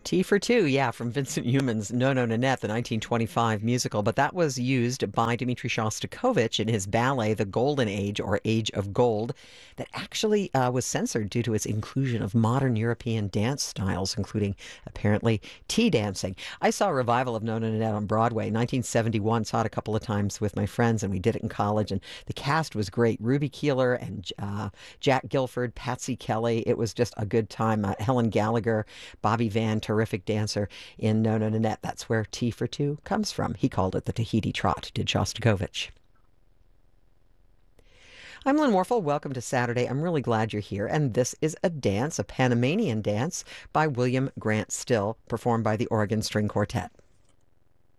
Tea for Two, yeah, from Vincent Youmans' No No Nanette, the 1925 musical. But that was used by Dmitri Shostakovich in his ballet, The Golden Age or Age of Gold, that actually was censored due to its inclusion of modern European dance styles, including apparently tea dancing. I saw a revival of No No Nanette on Broadway, 1971. Saw it a couple of times with my friends, and we did it in college. And the cast was great. Ruby Keeler and Jack Gilford, Patsy Kelly. It was just a good time. Helen Gallagher, Bobby Van, terrific dancer in No No Nanette. That's where Tea for Two comes from. He called it the Tahiti Trot, did Shostakovich. I'm Lynn Warfel. Welcome to Saturday. I'm really glad you're here. And this is a dance, a Panamanian dance by William Grant Still, performed by the Oregon String Quartet.